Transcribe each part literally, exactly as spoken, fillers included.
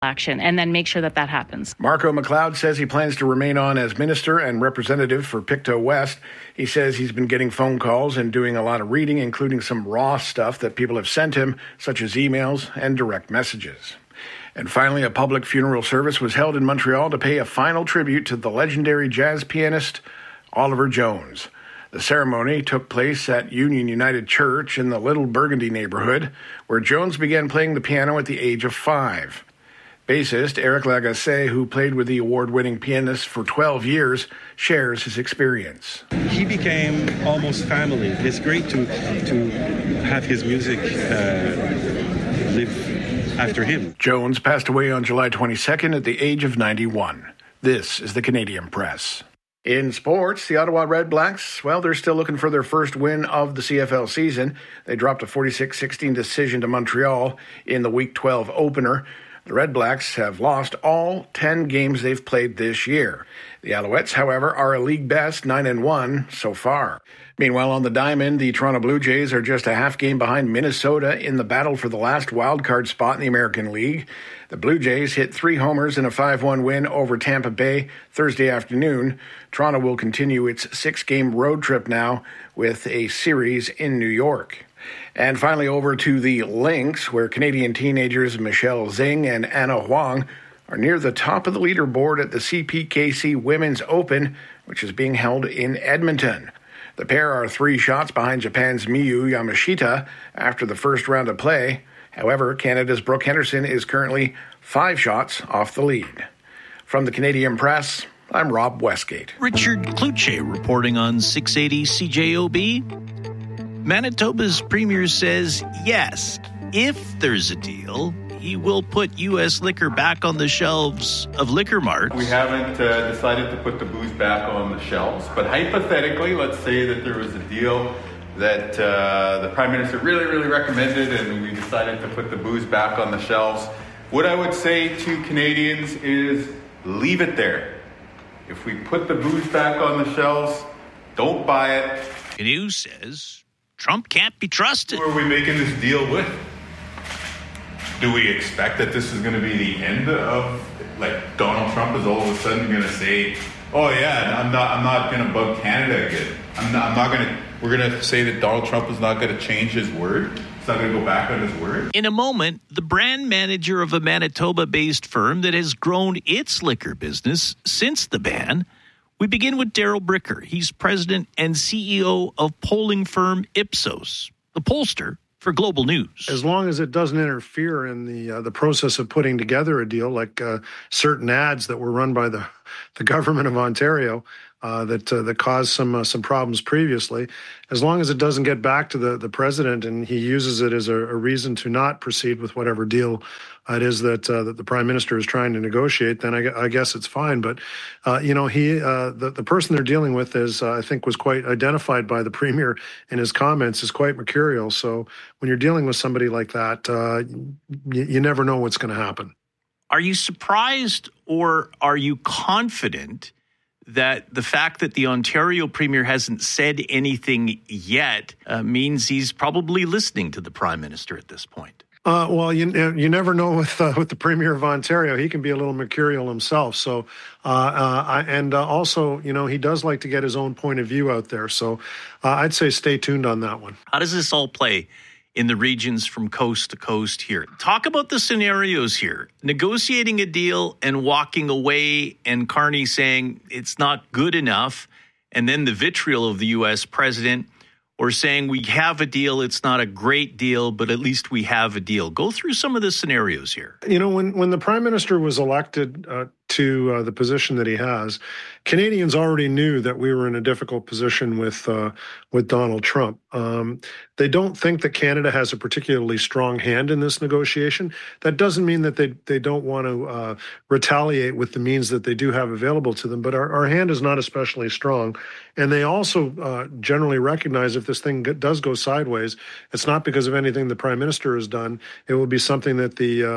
action and then make sure that that happens. Marco McLeod says he plans to remain on as minister and representative for Pictou West. He says he's been getting phone calls and doing a lot of reading, including some raw stuff that people have sent him, such as emails and direct messages. And finally, a public funeral service was held in Montreal to pay a final tribute to the legendary jazz pianist Oliver Jones. The ceremony took place at Union United Church in the Little Burgundy neighborhood, where Jones began playing the piano at the age of five. Bassist Eric Lagacé, who played with the award-winning pianist for twelve years, shares his experience. He became almost family. It's great to to have his music uh, live after him. Jones passed away on July twenty-second at the age of ninety-one. This is the Canadian Press. In sports, the Ottawa Redblacks, well, they're still looking for their first win of the C F L season. They dropped a forty-six sixteen decision to Montreal in the Week twelve opener. The Redblacks have lost all ten games they've played this year. The Alouettes, however, are a league best nine and one so far. Meanwhile, on the diamond, the Toronto Blue Jays are just a half game behind Minnesota in the battle for the last wildcard spot in the American League. The Blue Jays hit three homers in a five one win over Tampa Bay Thursday afternoon. Toronto will continue its six-game road trip now with a series in New York. And finally, over to the Lynx, where Canadian teenagers Michelle Zing and Anna Huang are near the top of the leaderboard at the C P K C Women's Open, which is being held in Edmonton. The pair are three shots behind Japan's Miyu Yamashita after the first round of play. However, Canada's Brooke Henderson is currently five shots off the lead. From the Canadian Press, I'm Rob Westgate. Richard Cloutier reporting on six eighty C J O B. Manitoba's premier says yes, if there's a deal, he will put U S liquor back on the shelves of liquor marts. We haven't uh, decided to put the booze back on the shelves, but hypothetically, let's say that there was a deal that uh, the Prime Minister really, really recommended and we decided to put the booze back on the shelves. What I would say to Canadians is leave it there. If we put the booze back on the shelves, don't buy it. Canoe says Trump can't be trusted. Who are we making this deal with? Do we expect that this is going to be the end of, like, Donald Trump is all of a sudden going to say, oh yeah, I'm not, I'm not going to bug Canada again. I'm not, I'm not going to, we're going to say that Donald Trump is not going to change his word. He's not going to go back on his word. In a moment, the brand manager of a Manitoba-based firm that has grown its liquor business since the ban. We begin with Daryl Bricker. He's president and C E O of polling firm Ipsos, the pollster for Global News. As long as it doesn't interfere in the uh, the process of putting together a deal, like uh, certain ads that were run by the the government of Ontario uh, that uh, that caused some uh, some problems previously, as long as it doesn't get back to the, the president and he uses it as a, a reason to not proceed with whatever deal it is that uh, that the Prime Minister is trying to negotiate, then I, I guess it's fine. But, uh, you know, he uh, the, the person they're dealing with is, uh, I think, was quite identified by the Premier in his comments as quite mercurial. So when you're dealing with somebody like that, uh, you, you never know what's going to happen. Are you surprised or are you confident that the fact that the Ontario Premier hasn't said anything yet uh, means he's probably listening to the Prime Minister at this point? Uh, well, you you never know with uh, with the Premier of Ontario. He can be a little mercurial himself. So, uh, uh, and uh, also, you know, he does like to get his own point of view out there. So, uh, I'd say stay tuned on that one. How does this all play in the regions from coast to coast here? Talk about the scenarios here. Negotiating a deal and walking away, and Carney saying it's not good enough, and then the vitriol of the U S president. Or saying we have a deal, it's not a great deal, but at least we have a deal. Go through some of the scenarios here. You know, when, when the Prime Minister was elected uh, to uh, the position that he has, Canadians already knew that we were in a difficult position with uh, with Donald Trump. Um, they don't think that Canada has a particularly strong hand in this negotiation. That doesn't mean that they, they don't want to uh, retaliate with the means that they do have available to them, but our, our hand is not especially strong. And they also uh, generally recognize if this thing does go sideways, it's not because of anything the Prime Minister has done. It will be something that the uh,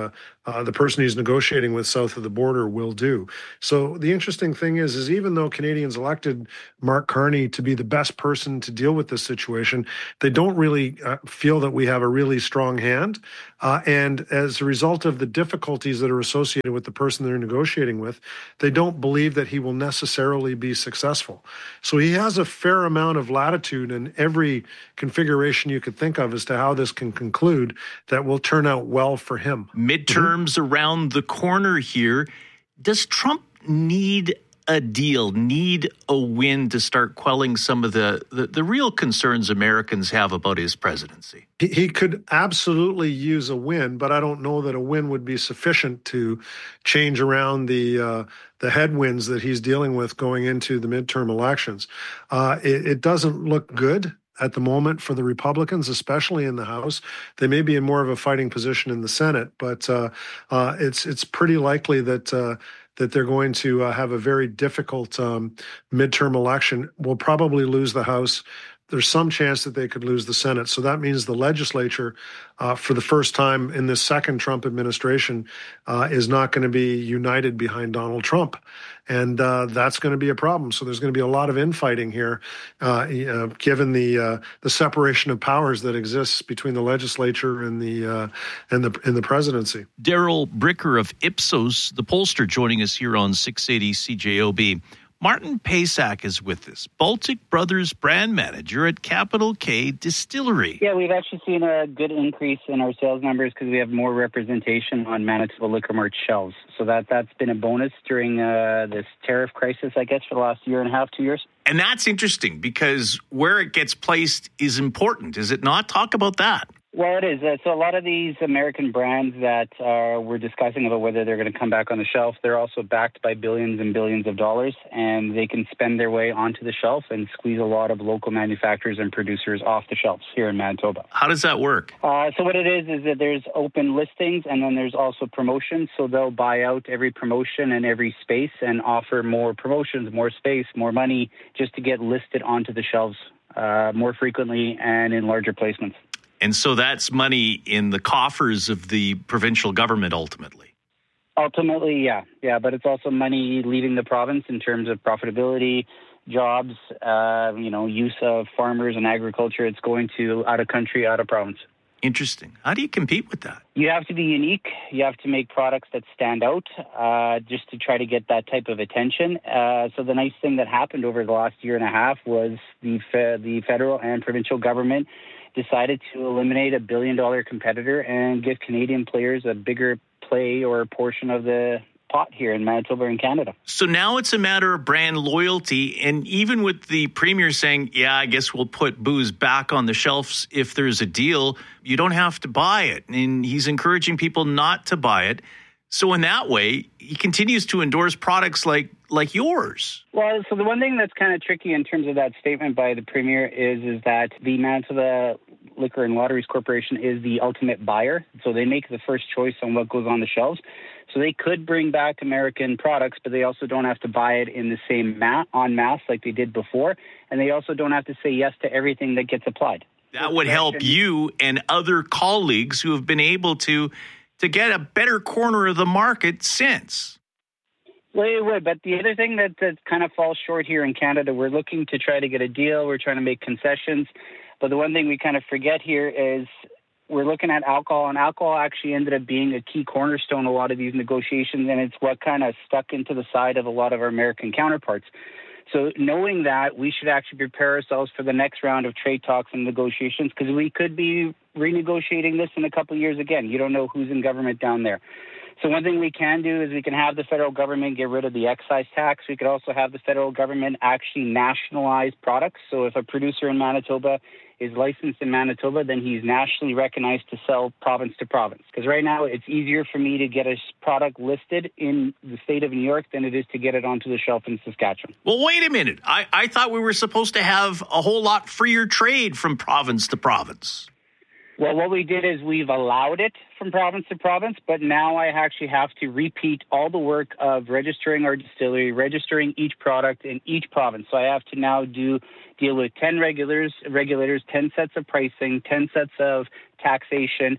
uh, the person he's negotiating with south of the border will do. So the interesting thing is, is even though Canadians elected Mark Carney to be the best person to deal with this situation, they don't really uh, feel that we have a really strong hand. Uh, and as a result of the difficulties that are associated with the person they're negotiating with, they don't believe that he will necessarily be successful. So he has a fair amount of latitude in every configuration you could think of as to how this can conclude that will turn out well for him. Midterms mm-hmm. around the corner here. Does Trump need a deal, need a win to start quelling some of the, the, the real concerns Americans have about his presidency? He, he could absolutely use a win, but I don't know that a win would be sufficient to change around the uh, the headwinds that he's dealing with going into the midterm elections. Uh, it, it doesn't look good at the moment for the Republicans, especially in the House. They may be in more of a fighting position in the Senate, but uh, uh, it's it's pretty likely that uh, that they're going to uh, have a very difficult um, midterm election. We'll probably lose the House. There's some chance that they could lose the Senate. So that means the legislature, uh, for the first time in this second Trump administration, uh, is not going to be united behind Donald Trump. And uh, that's going to be a problem. So there's going to be a lot of infighting here, uh, uh, given the uh, the separation of powers that exists between the legislature and the uh, and the and the presidency. Daryl Bricker of Ipsos, the pollster, joining us here on six eighty C J O B. Martin Paysak is with us, Baltic Brothers brand manager at Capital K Distillery. Yeah, we've actually seen a good increase in our sales numbers because we have more representation on Manitoba Liquor Mart shelves. So that, that's been a bonus during uh, this tariff crisis, I guess, for the last year and a half, two years. And that's interesting because where it gets placed is important, is it not? Talk about that. Well, it is. Uh, so a lot of these American brands that uh, we're discussing about whether they're going to come back on the shelf, they're also backed by billions and billions of dollars, and they can spend their way onto the shelf and squeeze a lot of local manufacturers and producers off the shelves here in Manitoba. How does that work? Uh, so what it is is that there's open listings, and then there's also promotions. So they'll buy out every promotion and every space and offer more promotions, more space, more money, just to get listed onto the shelves uh, more frequently and in larger placements. And so that's money in the coffers of the provincial government ultimately. Ultimately, yeah. Yeah, but it's also money leaving the province in terms of profitability, jobs, uh, you know, use of farmers and agriculture. It's going to out of country, out of province. Interesting. How do you compete with that? You have to be unique. You have to make products that stand out uh, just to try to get that type of attention. Uh, so the nice thing that happened over the last year and a half was the fe- the federal and provincial government decided to eliminate a billion-dollar competitor and give Canadian players a bigger play or portion of the pot here in Manitoba and Canada. So now it's a matter of brand loyalty, and even with the Premier saying, yeah, I guess we'll put booze back on the shelves if there's a deal, you don't have to buy it. And he's encouraging people not to buy it. So in that way, he continues to endorse products like like yours. Well, so the one thing that's kind of tricky in terms of that statement by the Premier is is that the Manitoba Liquor and Lotteries Corporation is the ultimate buyer. So they make the first choice on what goes on the shelves. So they could bring back American products, but they also don't have to buy it in the same ma- en masse like they did before. And they also don't have to say yes to everything that gets applied. That would help you and other colleagues who have been able to to get a better corner of the market since. Well, it would, but the other thing that, that kind of falls short here in Canada, we're looking to try to get a deal, we're trying to make concessions, but the one thing we kind of forget here is we're looking at alcohol, and alcohol actually ended up being a key cornerstone of a lot of these negotiations, and it's what kind of stuck into the side of a lot of our American counterparts. So knowing that, we should actually prepare ourselves for the next round of trade talks and negotiations, because we could be renegotiating this in a couple of years again. You don't know who's in government down there. So one thing we can do is we can have the federal government get rid of the excise tax. We could also have the federal government actually nationalize products. So if a producer in Manitoba is licensed in Manitoba, then he's nationally recognized to sell province to province. Because right now it's easier for me to get a product listed in the state of New York than it is to get it onto the shelf in Saskatchewan. Well, wait a minute. I, I thought we were supposed to have a whole lot freer trade from province to province. Well, what we did is we've allowed it from province to province, but now I actually have to repeat all the work of registering our distillery, registering each product in each province. So I have to now do deal with ten regulators, regulators, ten sets of pricing, ten sets of taxation,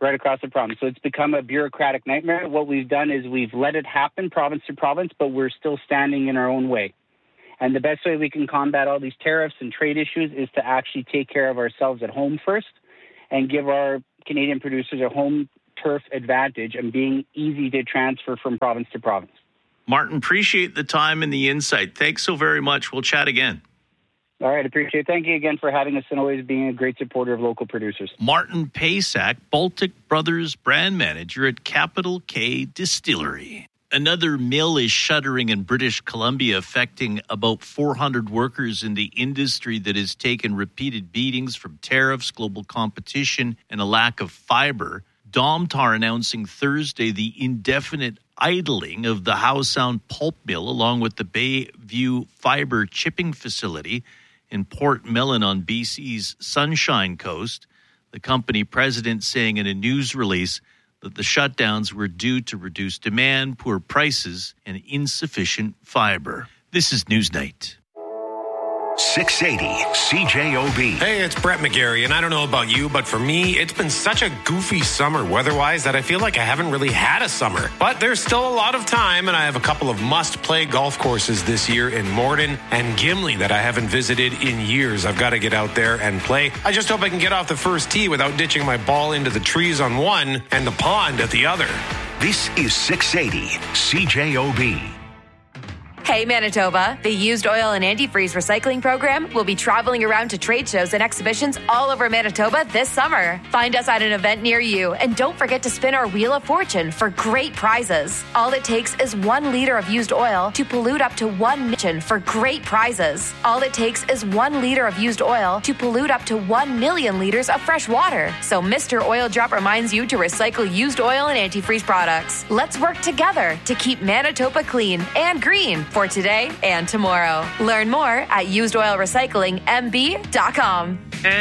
right across the province. So it's become a bureaucratic nightmare. What we've done is we've let it happen province to province, but we're still standing in our own way. And the best way we can combat all these tariffs and trade issues is to actually take care of ourselves at home first and give our Canadian producers a home turf advantage and being easy to transfer from province to province. Martin, appreciate the time and the insight. Thanks so very much. We'll chat again. All right, appreciate it. Thank you again for having us and always being a great supporter of local producers. Martin Paysak, Baltic Brothers brand manager at Capital K Distillery. Another mill is shuttering in British Columbia, affecting about four hundred workers in the industry that has taken repeated beatings from tariffs, global competition, and a lack of fiber. Domtar announcing Thursday the indefinite idling of the Howe Sound pulp mill along with the Bayview fiber chipping facility in Port Millen on B C's Sunshine Coast. The company president saying in a news release that the shutdowns were due to reduced demand, poor prices, and insufficient fiber. This is Newsnight. six eighty C J O B. Hey, it's Brett McGarry, and I don't know about you, but for me, it's been such a goofy summer weather-wise that I feel like I haven't really had a summer. But there's still a lot of time, and I have a couple of must-play golf courses this year in Morden and Gimli that I haven't visited in years. I've got to get out there and play. I just hope I can get off the first tee without ditching my ball into the trees on one and the pond at the other. This is six eighty C J O B. Hey Manitoba, the Used Oil and Antifreeze Recycling Program will be traveling around to trade shows and exhibitions all over Manitoba this summer. Find us at an event near you, and don't forget to spin our Wheel of Fortune for great prizes. All it takes is one liter of used oil to pollute up to one million for great prizes. All it takes is one liter of used oil to pollute up to one million liters of fresh water. So Mister Oil Drop reminds you to recycle used oil and antifreeze products. Let's work together to keep Manitoba clean and green for today and tomorrow. Learn more at used oil recycling m b dot com.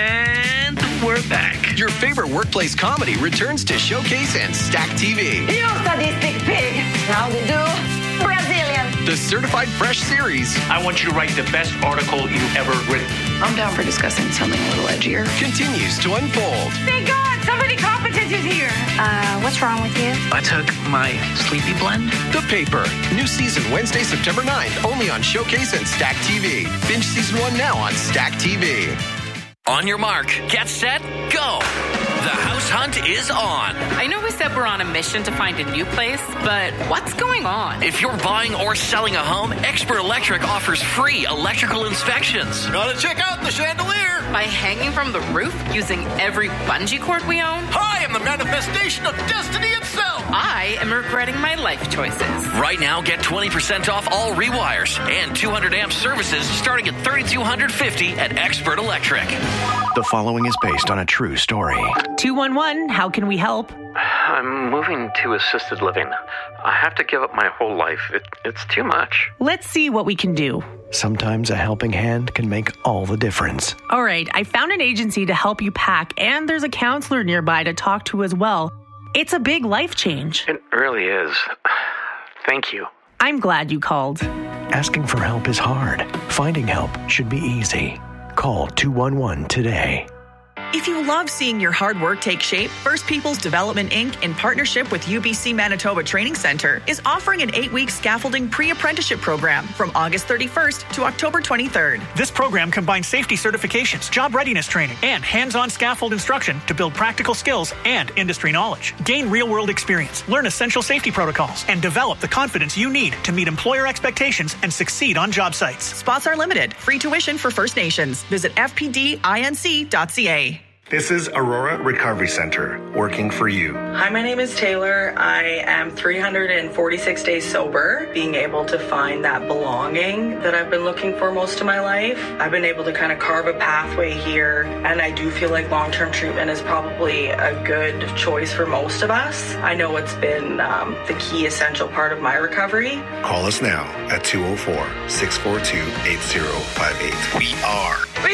And we're back. Your favorite workplace comedy returns to Showcase and Stack T V. You sadistic pig. How to do? Brazilian. The Certified Fresh series. I want you to write the best article you've ever written. I'm down for discussing something a little edgier. Continues to unfold. Thank God, somebody competent is here. Uh, what's wrong with you? I took my sleepy blend. The Paper. New season Wednesday, September ninth. Only on Showcase and Stack T V. Binge season one now on Stack T V. On your mark, get set, go. The house hunt is on. I know we said we're on a mission to find a new place, but what's going on? If you're buying or selling a home, Expert Electric offers free electrical inspections. Gotta check out the chandelier. By hanging from the roof using every bungee cord we own? I am the manifestation of destiny itself. I am regretting my life choices. Right now, get twenty percent off all rewires and two hundred amp services starting at three thousand two hundred fifty dollars at Expert Electric. The following is based on a true story. two one one, how can we help? I'm moving to assisted living. I have to give up my whole life. It, it's too much. Let's see what we can do. Sometimes a helping hand can make all the difference. All right, I found an agency to help you pack, and there's a counselor nearby to talk to as well. It's a big life change. It really is. Thank you. I'm glad you called. Asking for help is hard. Finding help should be easy. Call two one one today. If you love seeing your hard work take shape, First Peoples Development Incorporated, in partnership with U B C Manitoba Training Center, is offering an eight-week scaffolding pre-apprenticeship program from August thirty-first to October twenty-third. This program combines safety certifications, job readiness training, and hands-on scaffold instruction to build practical skills and industry knowledge. Gain real-world experience, learn essential safety protocols, and develop the confidence you need to meet employer expectations and succeed on job sites. Spots are limited. Free tuition for First Nations. Visit f p d inc dot c a. This is Aurora Recovery Center, working for you. Hi, my name is Taylor. I am three hundred forty-six days sober, being able to find that belonging that I've been looking for most of my life. I've been able to kind of carve a pathway here, and I do feel like long-term treatment is probably a good choice for most of us. I know it's been um, the key essential part of my recovery. Call us now at two oh four, six four two, eight oh five eight. We are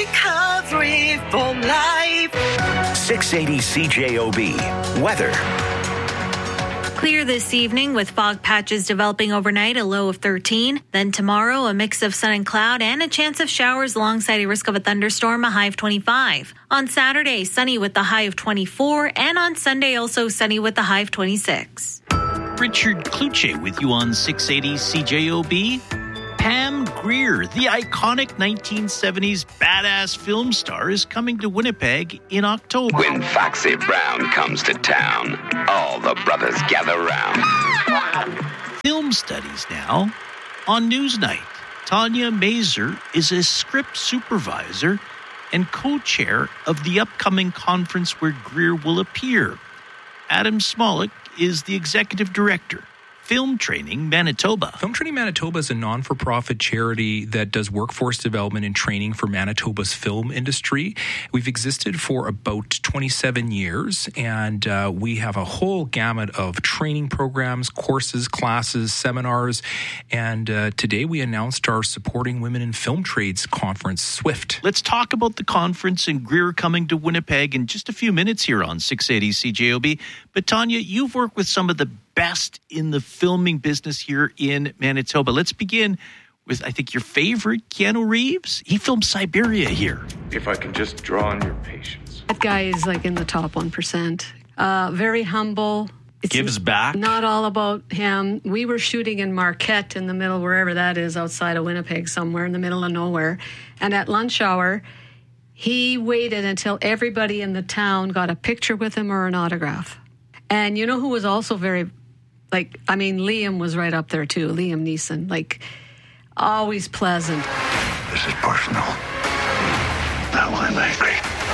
Recovery for Life. six eighty C J O B. Weather. Clear this evening with fog patches developing overnight, a low of thirteen. Then tomorrow, a mix of sun and cloud and a chance of showers alongside a risk of a thunderstorm, a high of twenty-five. On Saturday, sunny with the high of twenty-four. And on Sunday, also sunny with the high of twenty-six. Richard Kluche with you on six eighty C J O B. Pam Grier, the iconic nineteen seventies badass film star, is coming to Winnipeg in October. When Foxy Brown comes to town, all the brothers gather round. Film studies now on Newsnight. Tanya Mazer is a script supervisor and co-chair of the upcoming conference where Grier will appear. Adam Smolik is the executive director. Film Training Manitoba. Film Training Manitoba is a non-for-profit charity that does workforce development and training for Manitoba's film industry. We've existed for about twenty-seven years, and uh, we have a whole gamut of training programs, courses, classes, seminars, and uh, today we announced our Supporting Women in Film Trades conference, SWIFT. Let's talk about the conference and Grier coming to Winnipeg in just a few minutes here on six eighty C J O B. But Tanya, you've worked with some of the best in the filming business here in Manitoba. Let's begin with, I think, your favorite, Keanu Reeves. He filmed Siberia here. If I can just draw on your patience. That guy is like in the top one percent. Uh, very humble. It's Gives back. Not all about him. We were shooting in Marquette in the middle, wherever that is, outside of Winnipeg, somewhere in the middle of nowhere. And at lunch hour, he waited until everybody in the town got a picture with him or an autograph. And you know who was also very, like, I mean, Liam was right up there too. Liam Neeson, like, always pleasant. This is personal. Now I'm angry.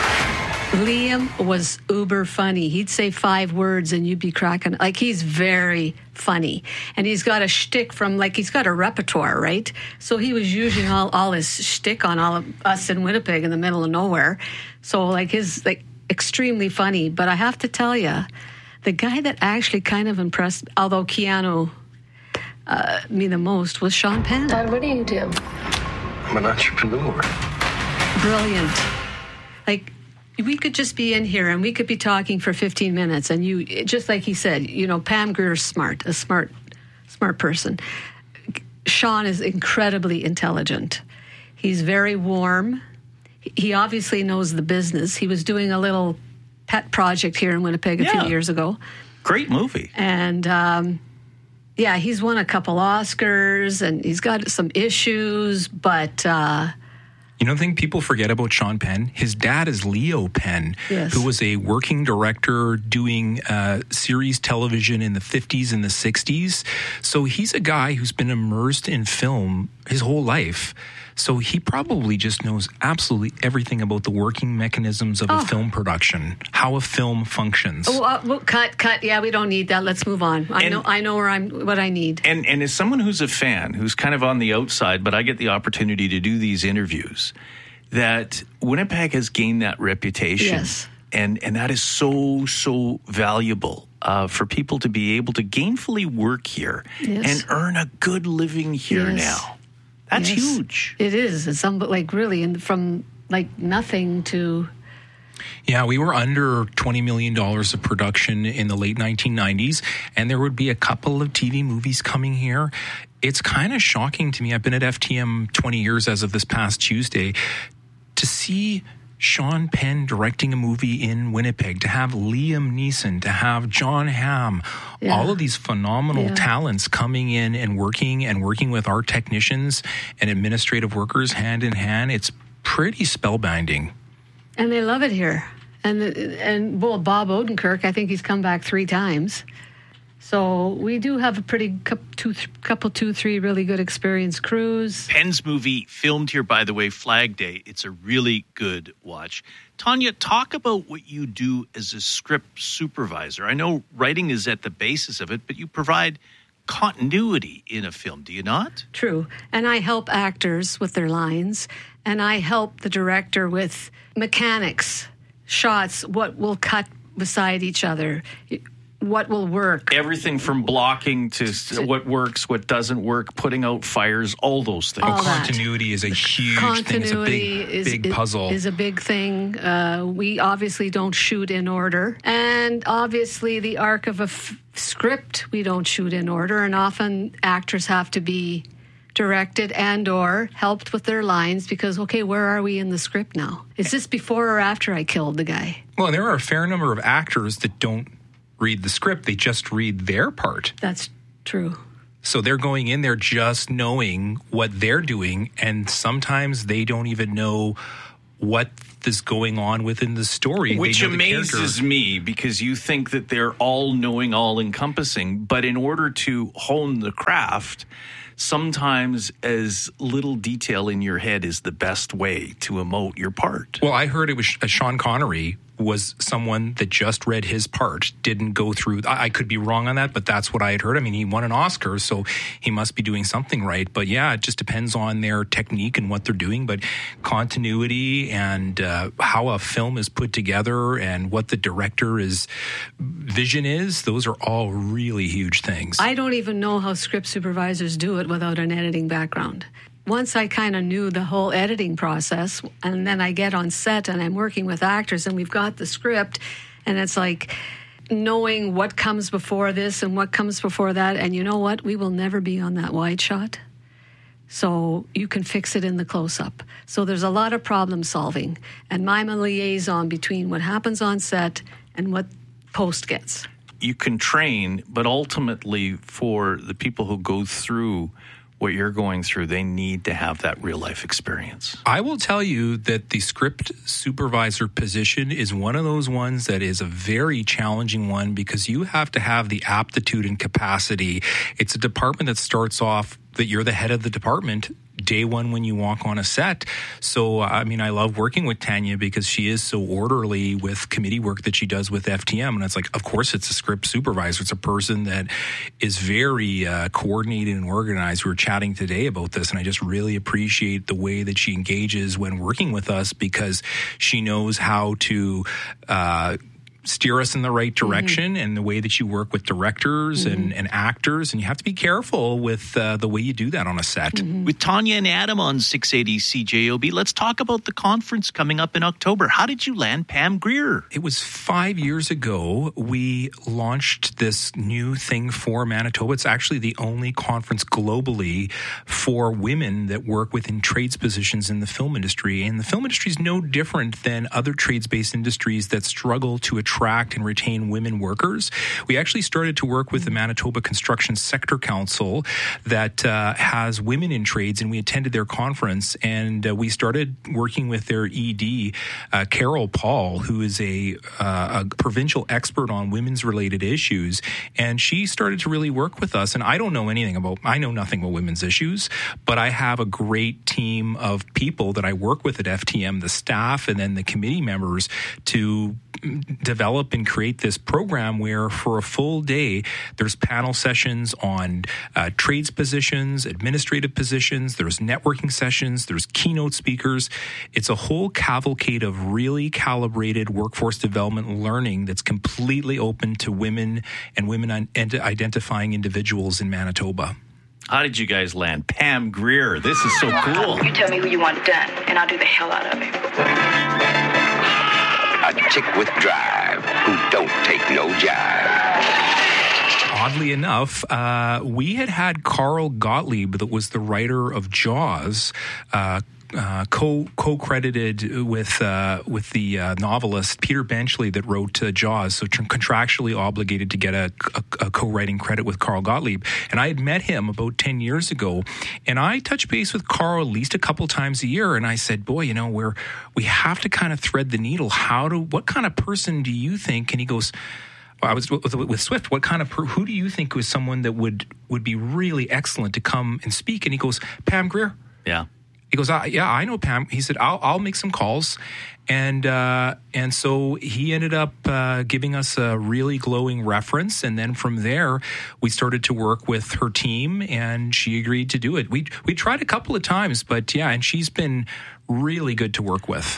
Liam was uber funny. He'd say five words and you'd be cracking. Like, he's very funny. And he's got a shtick from, like, he's got a repertoire, right? So he was using all, all his shtick on all of us in Winnipeg in the middle of nowhere. So, like, his, like, extremely funny. But I have to tell you, the guy that actually kind of impressed, although Keanu uh, me the most, was Sean Penn. Dad, what do you do? I'm an entrepreneur. Brilliant. Like, we could just be in here and we could be talking for fifteen minutes and you, just like he said, you know, Pam Grier's smart, a smart, smart person. Sean is incredibly intelligent. He's very warm. He obviously knows the business. He was doing a little pet project here in Winnipeg a yeah. few years ago. Great movie. And, um, yeah, he's won a couple Oscars and he's got some issues, but... Uh, You know the thing people forget about Sean Penn? His dad is Leo Penn, yes. who was a working director doing uh, series television in the fifties and the sixties. So he's a guy who's been immersed in film his whole life. So he probably just knows absolutely everything about the working mechanisms of oh. a film production, how a film functions. Oh, uh, well, cut, cut. Yeah, we don't need that. Let's move on. I and, know, I know where I'm, what I need. And and as someone who's a fan, who's kind of on the outside, but I get the opportunity to do these interviews, that Winnipeg has gained that reputation, yes. and and that is so so valuable. Uh, for people to be able to gainfully work here yes. and earn a good living here yes. now. That's yes. huge. It is. It's some, like really, and from like nothing to. Yeah, we were under twenty million dollars of production in the late nineteen nineties, and there would be a couple of T V movies coming here. It's kind of shocking to me. I've been at F T M twenty years as of this past Tuesday. To see Sean Penn directing a movie in Winnipeg, to have Liam Neeson, to have John Hamm, yeah. all of these phenomenal yeah. talents coming in and working and working with our technicians and administrative workers hand in hand, it's pretty spellbinding. And they love it here. And, and well, Bob Odenkirk, I think he's come back three times. So we do have a pretty couple, two, couple, two, three really good experienced crews. Penn's movie, filmed here, by the way, Flag Day. It's a really good watch. Tanya, talk about what you do as a script supervisor. I know writing is at the basis of it, but you provide continuity in a film, do you not? True. And I help actors with their lines, and I help the director with mechanics, shots, what will cut beside each other. what will work. Everything from blocking to what works, what doesn't work, putting out fires, all those things. All oh, continuity is a huge thing. It's a big, is, big puzzle. Is a big thing. Uh, we obviously don't shoot in order. And obviously the arc of a f- script, we don't shoot in order. And often actors have to be directed and or helped with their lines because, okay, where are we in the script now? Is this before or after I killed the guy? Well, there are a fair number of actors that don't read the script. They just read their part. That's true. So they're going in there just knowing what they're doing, and sometimes they don't even know what is going on within the story. Which amazes me, because you think that they're all-knowing, all-encompassing, but in order to hone the craft, sometimes as little detail in your head is the best way to emote your part. Well, I heard it was uh, Sean Connery was someone that just read his part, didn't go through. I, I could be wrong on that, but that's what I had heard. I mean, he won an Oscar, so he must be doing something right. But yeah, it just depends on their technique and what they're doing. But continuity and uh, how a film is put together and what the director's vision is, those are all really huge things. I don't even know how script supervisors do it without an editing background. Once I kind of knew the whole editing process, and then I get on set and I'm working with actors and we've got the script, and it's like knowing what comes before this and what comes before that. And you know what? We will never be on that wide shot. So you can fix it in the close-up. So there's a lot of problem solving. And I'm a liaison between what happens on set and what post gets. You can train, but ultimately for the people who go through what you're going through, they need to have that real life experience. I will tell you that the script supervisor position is one of those ones that is a very challenging one because you have to have the aptitude and capacity. It's a department that starts off that you're the head of the department day one when you walk on a set. So, I mean, I love working with Tanya because she is so orderly with committee work that she does with F T M. And it's like, of course, it's a script supervisor. It's a person that is very uh, coordinated and organized. We were chatting today about this, and I just really appreciate the way that she engages when working with us because she knows how to uh steer us in the right direction, mm-hmm. and the way that you work with directors mm-hmm. and, and actors. And you have to be careful with uh, the way you do that on a set. Mm-hmm. With Tanya and Adam on six eighty C J O B, let's talk about the conference coming up in October. How did you land Pam Grier? It was five years ago. We launched this new thing for Manitoba. It's actually the only conference globally for women that work within trades positions in the film industry. And the film industry is no different than other trades-based industries that struggle to attract attract and retain women workers. We actually started to work with the Manitoba Construction Sector Council that uh, has women in trades, and we attended their conference, and uh, we started working with their E D, uh, Carol Paul, who is a, uh, a provincial expert on women's related issues, and she started to really work with us. And I don't know anything about, I know nothing about women's issues, but I have a great team of people that I work with at F T M, the staff and then the committee members, to develop and create this program where for a full day there's panel sessions on uh, trades positions, administrative positions, there's networking sessions, there's keynote speakers. It's a whole cavalcade of really calibrated workforce development learning that's completely open to women and women identifying individuals in Manitoba. How did you guys land Pam Grier? This is so cool. You tell me who you want done, and I'll do the hell out of it. A chick with drive who don't take no jive. Oddly enough, uh, we had had Carl Gottlieb, that was the writer of Jaws, uh, Uh, co co-credited with uh, with the uh, novelist Peter Benchley that wrote uh, Jaws, so tr- contractually obligated to get a, a, a co-writing credit with Carl Gottlieb. And I had met him about ten years ago, and I touched base with Carl at least a couple times a year, and I said, boy, you know, we're we have to kind of thread the needle. How do what kind of person do you think? And he goes, I was with, with Swift. What kind of per, who do you think was someone that would would be really excellent to come and speak? And he goes, Pam Grier. Yeah. He goes, uh, yeah, I know Pam. He said, I'll, I'll make some calls. And uh, and so he ended up uh, giving us a really glowing reference. And then from there, we started to work with her team, and she agreed to do it. We we tried a couple of times, but yeah, and she's been really good to work with.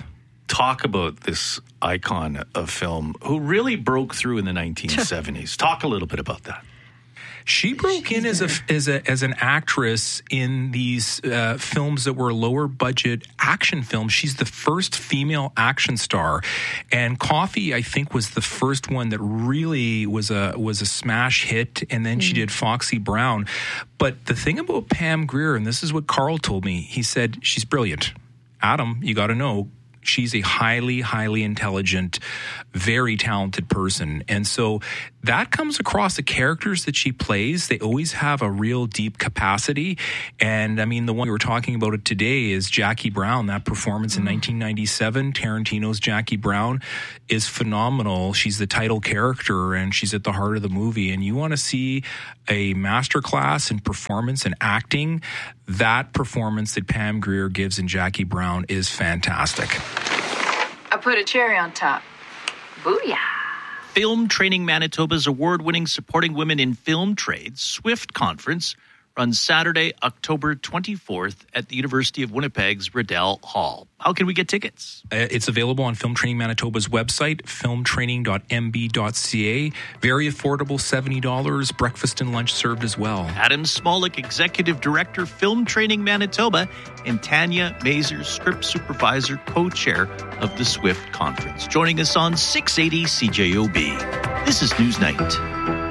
talk about this icon of film who really broke through in the nineteen seventies. Talk a little bit about that. She broke in as a, as a as an actress in these uh, films that were lower budget action films. She's the first female action star, and Coffee, I think, was the first one that really was a was a smash hit. And then mm. she did Foxy Brown. But the thing about Pam Grier, and this is what Carl told me, he said she's brilliant. Adam, you got to know, she's a highly, highly intelligent, very talented person. And so that comes across the characters that she plays. They always have a real deep capacity. And I mean, the one we were talking about it today is Jackie Brown. That performance mm-hmm. in nineteen ninety-seven, Tarantino's Jackie Brown, is phenomenal. She's the title character and she's at the heart of the movie. And you want to see a masterclass in performance and acting, that performance that Pam Grier gives in Jackie Brown is fantastic. I put a cherry on top. Booyah. Film Training Manitoba's award-winning Supporting Women in Film Trades SWIFT conference runs Saturday, October twenty-fourth at the University of Winnipeg's Riddell Hall. How can we get tickets? Uh, it's available on Film Training Manitoba's website, film training dot m b dot c a. Very affordable, seventy dollars. Breakfast and lunch served as well. Adam Smolik, Executive Director, Film Training Manitoba, and Tanya Mazer, Script Supervisor, Co-Chair of the SWIFT Conference. Joining us on six eighty C J O B. This is Newsnight.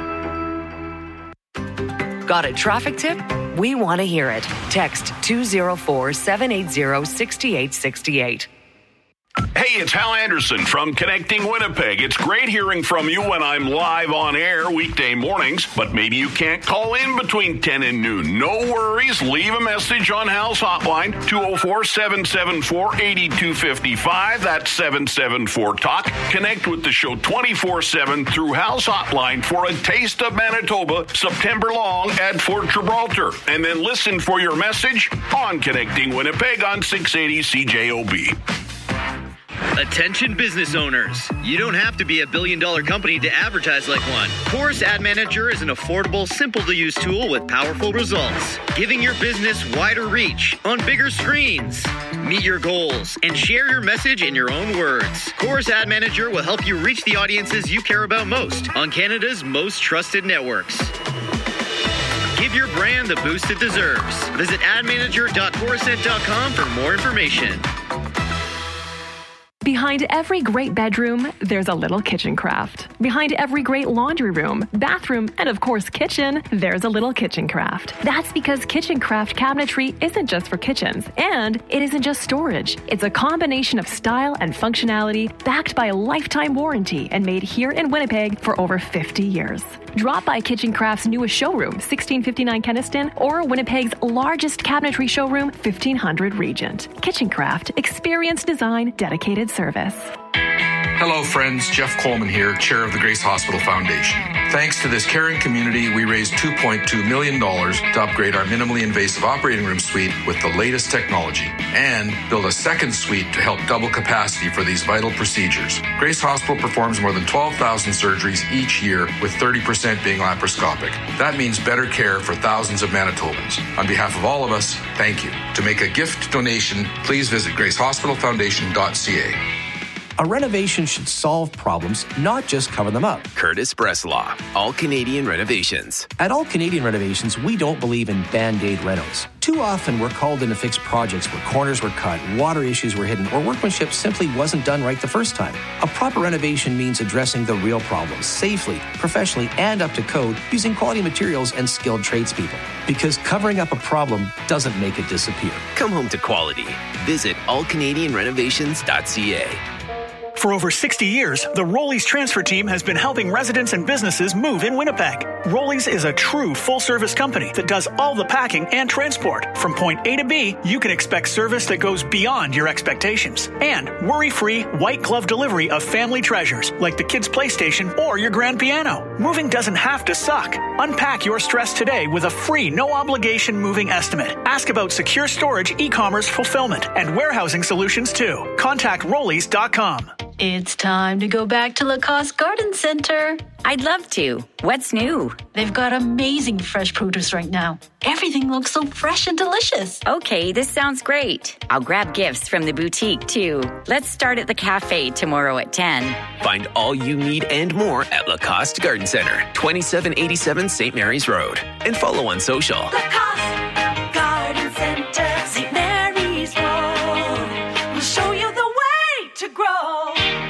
Got a traffic tip? We want to hear it. Text two oh four, seven eight zero, six eight six eight. Hey, it's Hal Anderson from Connecting Winnipeg. It's great hearing from you when I'm live on air weekday mornings, but maybe you can't call in between ten and noon. No worries. Leave a message on Hal's hotline, two oh four, seven seven four, eight two five five. That's seven seven four talk. Connect with the show twenty-four seven through Hal's hotline for a taste of Manitoba September long at Fort Gibraltar. And then listen for your message on Connecting Winnipeg on six eighty C J O B. Attention business owners. You don't have to be a billion dollar company to advertise like one. Chorus Ad Manager is an affordable, simple to use tool with powerful results, giving your business wider reach on bigger screens. Meet your goals and share your message in your own words. Chorus Ad Manager will help you reach the audiences you care about most on Canada's most trusted networks. Give your brand the boost it deserves. Visit ad manager dot chorusnet dot com for more information. Behind every great bedroom, there's a little kitchen craft. Behind every great laundry room, bathroom, and of course kitchen, there's a little kitchen craft. That's because kitchen craft cabinetry isn't just for kitchens, and it isn't just storage. It's a combination of style and functionality backed by a lifetime warranty and made here in Winnipeg for over fifty years. Drop by Kitchen Craft's newest showroom, sixteen fifty-nine Kenniston, or Winnipeg's largest cabinetry showroom, fifteen hundred Regent. Kitchen Craft, experience design, dedicated service. Hello, friends. Jeff Coleman here, chair of the Grace Hospital Foundation. Thanks to this caring community, we raised two point two million dollars to upgrade our minimally invasive operating room suite with the latest technology and build a second suite to help double capacity for these vital procedures. Grace Hospital performs more than twelve thousand surgeries each year, with thirty percent being laparoscopic. That means better care for thousands of Manitobans. On behalf of all of us, thank you. To make a gift donation, please visit grace hospital foundation dot c a. A renovation should solve problems, not just cover them up. Curtis Breslaw, All Canadian Renovations. At All Canadian Renovations, we don't believe in Band-Aid renos. Too often, we're called in to fix projects where corners were cut, water issues were hidden, or workmanship simply wasn't done right the first time. A proper renovation means addressing the real problems safely, professionally, and up to code using quality materials and skilled tradespeople. Because covering up a problem doesn't make it disappear. Come home to quality. Visit all canadian renovations dot c a. For over sixty years, the Rollies transfer team has been helping residents and businesses move in Winnipeg. Rollies is a true full-service company that does all the packing and transport. From point A to B, you can expect service that goes beyond your expectations. And worry-free, white-glove delivery of family treasures like the kids' PlayStation or your grand piano. Moving doesn't have to suck. Unpack your stress today with a free, no-obligation moving estimate. Ask about secure storage, e-commerce fulfillment, and warehousing solutions too. Contact rollies dot com. It's time to go back to Lacoste Garden Center. I'd love to. What's new? They've got amazing fresh produce right now. Everything looks so fresh and delicious. Okay, this sounds great. I'll grab gifts from the boutique, too. Let's start at the cafe tomorrow at ten. Find all you need and more at Lacoste Garden Center, twenty-seven eighty-seven Saint Mary's Road. And follow on social. Lacoste Garden Center, Saint Mary's Road. We'll show you the way to grow.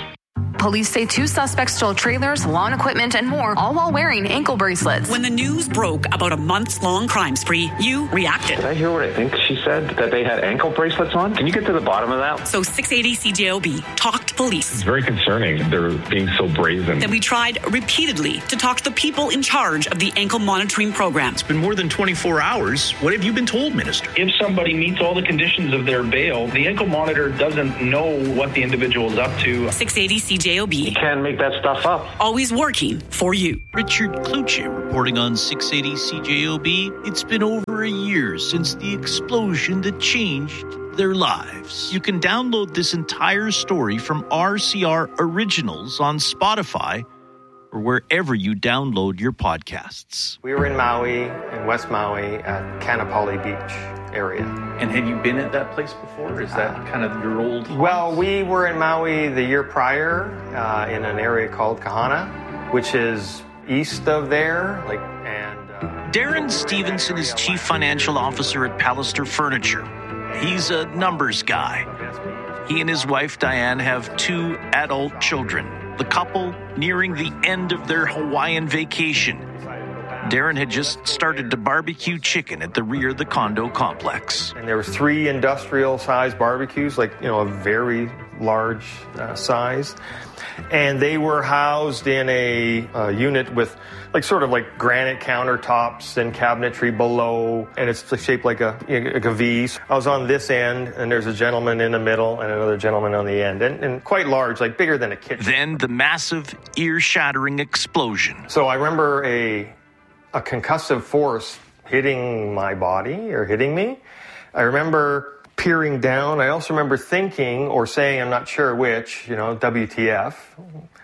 Police say two suspects stole trailers, lawn equipment, and more, all while wearing ankle bracelets. When the news broke about a months-long crime spree, you reacted. Did I hear what I think she said? That they had ankle bracelets on? Can you get to the bottom of that? So six eighty C J O B talked to police. It's very concerning. They're being so brazen. Then we tried repeatedly to talk to the people in charge of the ankle monitoring program. It's been more than twenty-four hours. What have you been told, Minister? If somebody meets all the conditions of their bail, the ankle monitor doesn't know what the individual is up to. six eighty C J O B. You can't make that stuff up. Always working for you. Richard Kluche reporting on six eighty C J O B. It's been over a year since the explosion that changed their lives. You can download this entire story from R C R Originals on Spotify or wherever you download your podcasts. We were in Maui, in West Maui, at Kanapali Beach area. And had you been at that place before? Is that uh, kind of your old house? Well, we were in Maui the year prior uh, in an area called Kahana, which is east of there. Like, and uh, Darren Stevenson is Chief Financial Officer at Pallister Furniture. He's a numbers guy. He and his wife, Diane, have two adult children. The couple nearing the end of their Hawaiian vacation. Darren had just started to barbecue chicken at the rear of the condo complex. And there was three industrial-sized barbecues, like, you know, a very large uh, size. And they were housed in a uh, unit with, like, sort of like granite countertops and cabinetry below, and it's shaped like a, like a V. I was on this end, and there's a gentleman in the middle and another gentleman on the end, and, and quite large, like bigger than a kitchen. Then the massive, ear-shattering explosion. So I remember a... a concussive force hitting my body or hitting me. I remember peering down. I also remember thinking or saying, I'm not sure which, you know, W T F.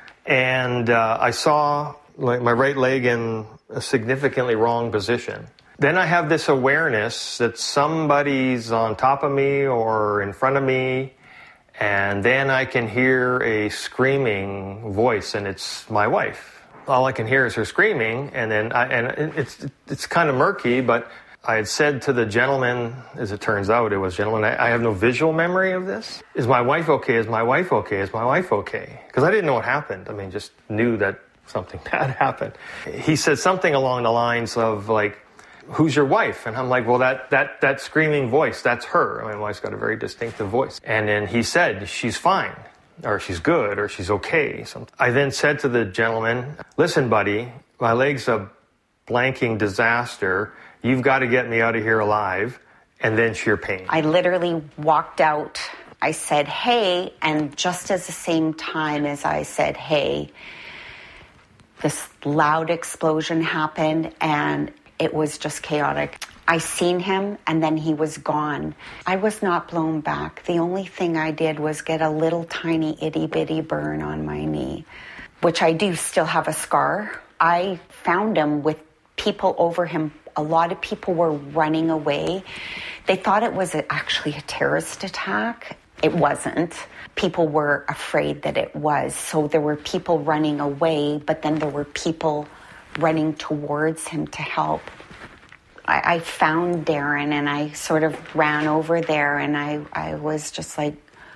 And uh, I saw like my right leg in a significantly wrong position. Then I have this awareness that somebody's on top of me or in front of me. And then I can hear a screaming voice, and it's my wife. All I can hear is her screaming, and then I, and it's it's kind of murky, but I had said to the gentleman, as it turns out, it was gentleman, I, I have no visual memory of this. Is my wife okay? Is my wife okay? Is my wife okay? Because I didn't know what happened. I mean, just knew that something bad happened. He said something along the lines of, like, who's your wife? And I'm like, well, that, that, that screaming voice, that's her. I mean, my wife's got a very distinctive voice. And then he said, she's fine. Or she's good, or she's okay. I then said to the gentleman, listen, buddy, my leg's a blanking disaster. You've got to get me out of here alive, and then sheer pain. I literally walked out. I said, hey, and just as the same time as I said, hey, this loud explosion happened, and it was just chaotic. I seen him, and then he was gone. I was not blown back. The only thing I did was get a little tiny itty-bitty burn on my knee, which I do still have a scar. I found him with people over him. A lot of people were running away. They thought it was actually a terrorist attack. It wasn't. People were afraid that it was. So there were people running away, but then there were people running towards him to help. I found Darren, and I sort of ran over there, and I, I was just like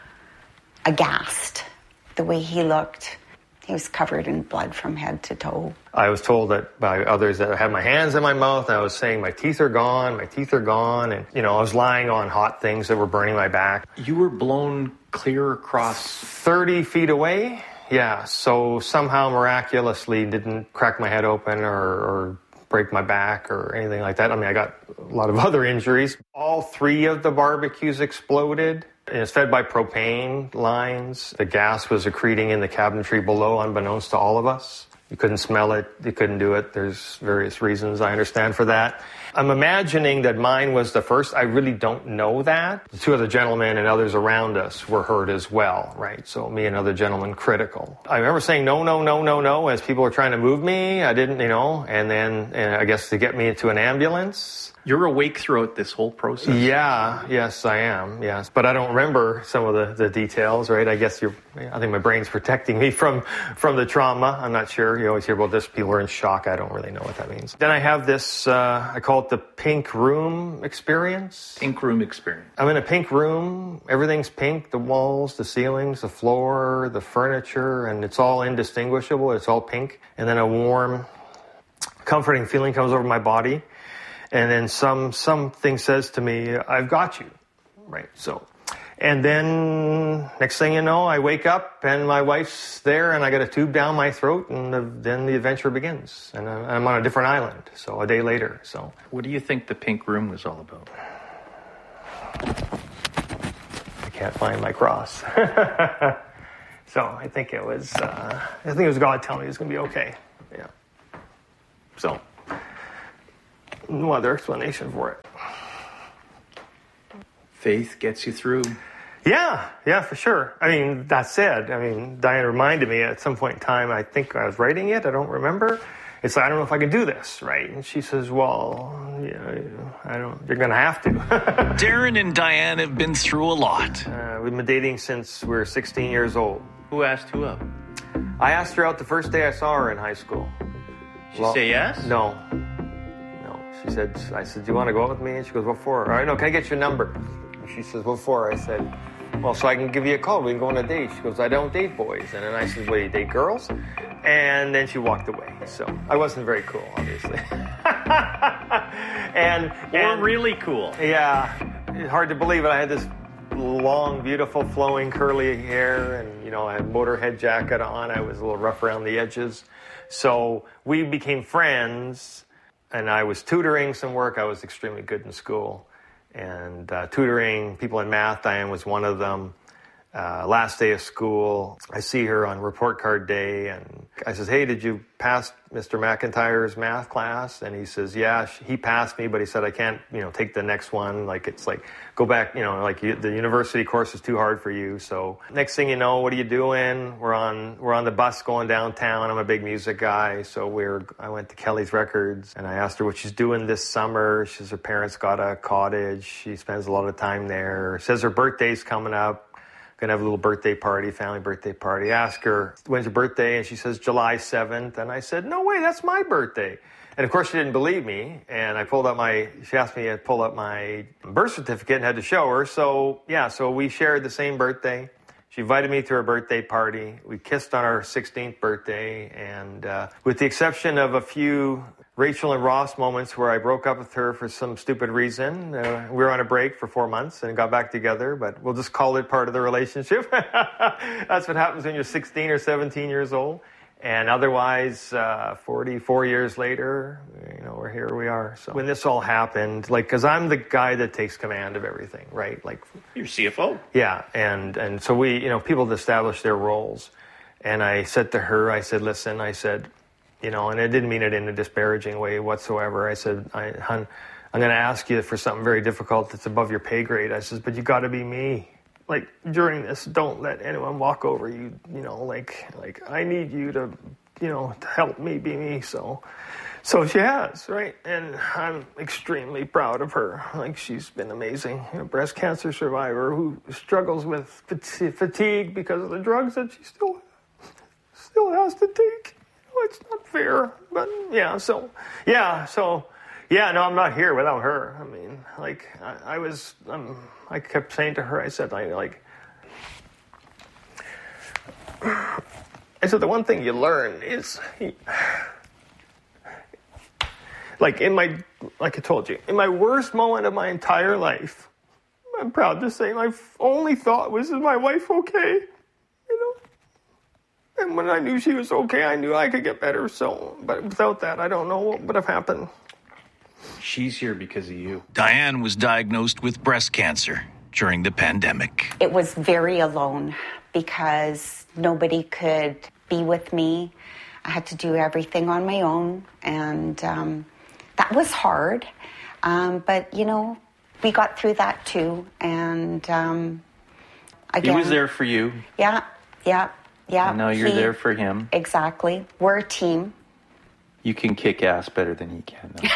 aghast the way he looked. He was covered in blood from head to toe. I was told that by others that I had my hands in my mouth, and I was saying my teeth are gone, my teeth are gone. And, you know, I was lying on hot things that were burning my back. You were blown clear across thirty feet away. Yeah. So somehow miraculously didn't crack my head open or, or break my back or anything like that. I mean, I got a lot of other injuries. All three of the barbecues exploded. And it's fed by propane lines. The gas was accreting in the cabinetry below, unbeknownst to all of us. You couldn't smell it. You couldn't do it. There's various reasons I understand for that. I'm imagining that mine was the first. I really don't know that. The two other gentlemen and others around us were hurt as well, right? So me and other gentlemen critical. I remember saying no, no, no, no, no as people were trying to move me. I didn't, you know, and then and I guess to get me into an ambulance. You're awake throughout this whole process? Yeah, yes, I am, yes. But I don't remember some of the, the details, right? I guess you're, I think my brain's protecting me from, from the trauma. I'm not sure. You always hear about this. People are in shock. I don't really know what that means. Then I have this, uh, I call it the pink room experience. Pink room experience. I'm in a pink room. Everything's pink. The walls, the ceilings, the floor, the furniture, and it's all indistinguishable. It's all pink. And then a warm, comforting feeling comes over my body. And then some something says to me, I've got you, right? So, and then next thing you know, I wake up and my wife's there and I got a tube down my throat and the, then the adventure begins. And I'm on a different island, so a day later. So, what do you think the pink room was all about? I can't find my cross. So I think it was, uh, I think it was God telling me it's going to be okay. Yeah. So. No other explanation for it. Faith gets you through. Yeah, yeah, for sure. I mean, that said, I mean, Diane reminded me at some point in time, I think I was writing it, I don't remember. It's like, I don't know if I can do this, right? And she says, well, you know, I don't, you're going to have to. Darren and Diane have been through a lot. Uh, we've been dating since we were sixteen years old. Who asked who up? I asked her out the first day I saw her in high school. Did she say yes? No. She said, I said, do you want to go out with me? And she goes, what for? All right, no, can I get your number? And she says, what for? I said, well, so I can give you a call. We can go on a date. She goes, I don't date boys. And then I said, well, you date girls? And then she walked away. So I wasn't very cool, obviously. and, or and, really cool. Yeah. It's hard to believe it. I had this long, beautiful, flowing, curly hair. And, you know, I had a Motorhead jacket on. I was a little rough around the edges. So we became friends. And I was tutoring some work. I was extremely good in school. And uh, tutoring people in math, Diane was one of them. Uh, last day of school, I see her on report card day. And I says, hey, did you pass Mister McIntyre's math class? And he says, yeah, he passed me, but he said, I can't, you know, take the next one. Like, it's like, go back, you know, like you, the university course is too hard for you. So next thing you know, what are you doing? We're on, we're on the bus going downtown. I'm a big music guy. So we're, I went to Kelly's Records and I asked her what she's doing this summer. She says her parents got a cottage. She spends a lot of time there. Says her birthday's coming up. Going to have a little birthday party, family birthday party. Ask her, when's your birthday? And she says, July seventh. And I said, no way, that's my birthday. And of course, she didn't believe me. And I pulled up my, she asked me to pull up my birth certificate and had to show her. So, yeah, so we shared the same birthday. She invited me to her birthday party. We kissed on our sixteenth birthday. And uh, with the exception of a few Rachel and Ross moments where I broke up with her for some stupid reason. Uh, we were on a break for four months and got back together, but we'll just call it part of the relationship. That's what happens when you're sixteen or seventeen years old. And otherwise, uh, forty-four years later, you know, we're here we are. So when this all happened, like, because I'm the guy that takes command of everything, right? Like, you're C F O. Yeah, and, and so we, you know, people establish their roles. And I said to her, I said, listen, I said, you know, and I didn't mean it in a disparaging way whatsoever. I said, I, hun, I'm going to ask you for something very difficult that's above your pay grade. I said, but you got to be me. Like, during this, don't let anyone walk over you. You know, like, like I need you to, you know, to help me be me. So, so she has, right? And I'm extremely proud of her. Like, she's been amazing. A breast cancer survivor who struggles with fatigue because of the drugs that she still, still has to take. It's not fair, but yeah, so, yeah, so, yeah, no, I'm not here without her. I mean, like, I, I was, um, I kept saying to her, I said, I, like, I said, the one thing you learn is, like, in my, like I told you, in my worst moment of my entire life, I'm proud to say my only thought was, is my wife okay? And when I knew she was okay, I knew I could get better. So, but without that, I don't know what would have happened. She's here because of you. Diane was diagnosed with breast cancer during the pandemic. It was very alone because nobody could be with me. I had to do everything on my own, and um, that was hard. Um, but, you know, we got through that too. And um, again, he was there for you. Yeah, yeah, yeah. I know you're he, there for him. Exactly. We're a team. You can kick ass better than he can, though.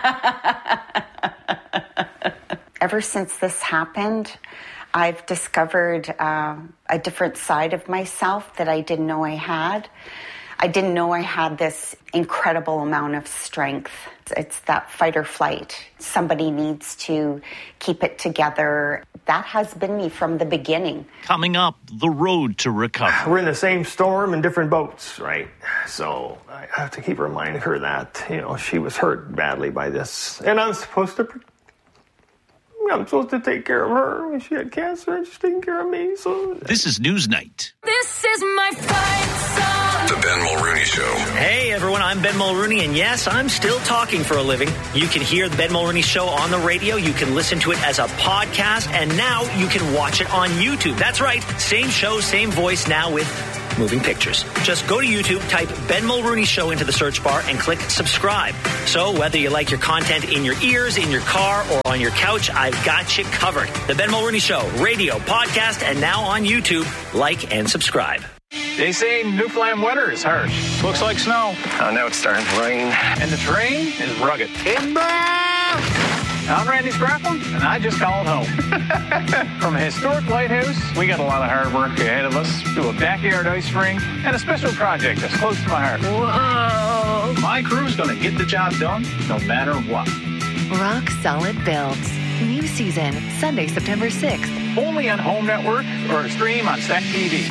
Ever since this happened, I've discovered uh, a different side of myself that I didn't know I had. I didn't know I had this incredible amount of strength. It's that fight or flight. Somebody needs to keep it together. That has been me from the beginning. Coming up, the road to recovery. We're in the same storm in different boats, right? So I have to keep reminding her that, you know, she was hurt badly by this. And I'm supposed to... I'm supposed to take care of her when she had cancer, and she's taking care of me. So this is Newsnight. This is my fight song. The Ben Mulrooney Show. Hey everyone, I'm Ben Mulrooney, and yes, I'm still talking for a living. You can hear the Ben Mulrooney Show on the radio. You can listen to it as a podcast, and now you can watch it on YouTube. That's right, same show, same voice, now with moving pictures. Just go to YouTube, type Ben Mulrooney Show into the search bar, and click subscribe. So whether you like your content in your ears, in your car, or on your couch, I've got you covered. The Ben Mulrooney Show, radio, podcast, and now on YouTube. Like and subscribe. They say Newfoundland weather is harsh. Looks like snow. Oh, now it's starting to rain. And the terrain is rugged. Timber! I'm Randy Sprafflin, and I just called home. From a historic lighthouse, we got a lot of hard work ahead of us, to a backyard ice rink, and a special project that's close to my heart. Whoa! My crew's going to get the job done, no matter what. Rock Solid Builds. New season, Sunday, September sixth. Only on Home Network or stream on Stack T V.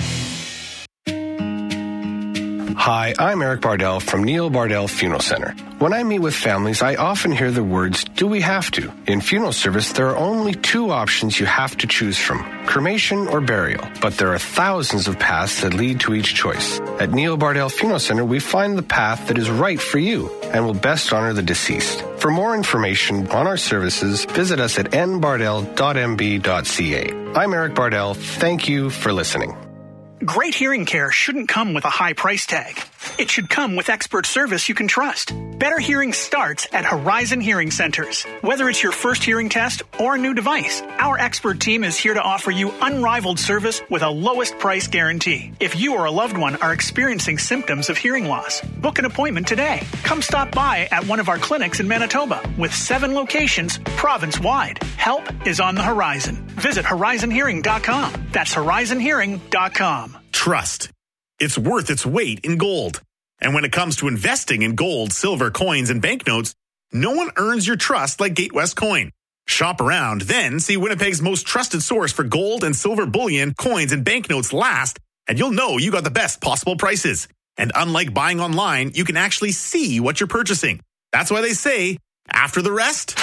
Hi, I'm Eric Bardell from Neil Bardell Funeral Center. When I meet with families, I often hear the words, do we have to? In funeral service, there are only two options you have to choose from, cremation or burial. But there are thousands of paths that lead to each choice. At Neil Bardell Funeral Center, we find the path that is right for you and will best honor the deceased. For more information on our services, visit us at n bardell dot m b dot c a. I'm Eric Bardell. Thank you for listening. Great hearing care shouldn't come with a high price tag. It should come with expert service you can trust. Better hearing starts at Horizon Hearing Centers. Whether it's your first hearing test or a new device, our expert team is here to offer you unrivaled service with a lowest price guarantee. If you or a loved one are experiencing symptoms of hearing loss, book an appointment today. Come stop by at one of our clinics in Manitoba with seven locations province-wide. Help is on the horizon. Visit horizon hearing dot com. That's horizon hearing dot com. Trust. It's worth its weight in gold. And when it comes to investing in gold, silver, coins, and banknotes, no one earns your trust like Gatewest Coin. Shop around, then see Winnipeg's most trusted source for gold and silver bullion, coins, and banknotes last, and you'll know you got the best possible prices. And unlike buying online, you can actually see what you're purchasing. That's why they say, after the rest,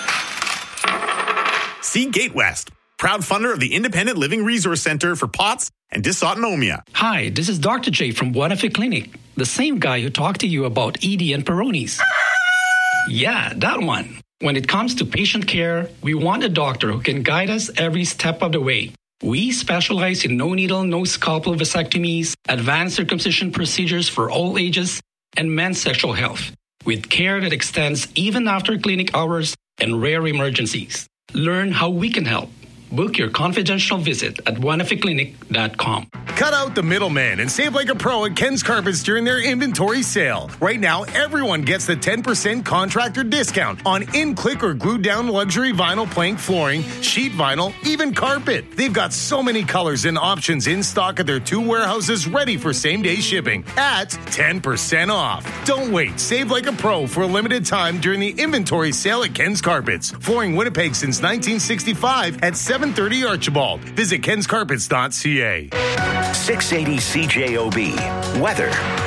see Gatewest, proud funder of the Independent Living Resource Center for P O T S and dysautonomia. Hi, this is Doctor J from Buenafe Clinic, the same guy who talked to you about E D and Peyronie's. Yeah, that one. When it comes to patient care, we want a doctor who can guide us every step of the way. We specialize in no needle, no scalpel vasectomies, advanced circumcision procedures for all ages, and men's sexual health, with care that extends even after clinic hours and rare emergencies. Learn how we can help. Book your confidential visit at buenafe clinic dot com. Cut out the middleman and save like a pro at Ken's Carpets during their inventory sale. Right now, everyone gets the ten percent contractor discount on in-click or glued-down luxury vinyl plank flooring, sheet vinyl, even carpet. They've got so many colors and options in stock at their two warehouses ready for same-day shipping at ten percent off. Don't wait. Save like a pro for a limited time during the inventory sale at Ken's Carpets. Flooring Winnipeg since nineteen sixty-five at seven thirty Archibald. Visit kens carpets dot c a. six eighty C J O B. Weather.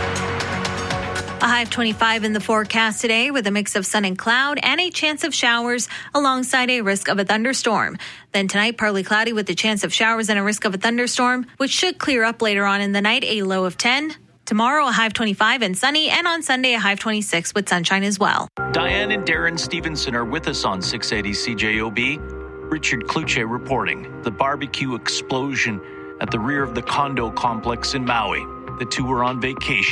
A high of twenty-five in the forecast today with a mix of sun and cloud and a chance of showers alongside a risk of a thunderstorm. Then tonight, partly cloudy with a chance of showers and a risk of a thunderstorm, which should clear up later on in the night, a low of ten. Tomorrow, a high of twenty-five and sunny, and on Sunday, a high of twenty-six with sunshine as well. Diane and Darren Stevenson are with us on six eighty C J O B. Richard Kluche reporting the barbecue explosion at the rear of the condo complex in Maui. The two were on vacation.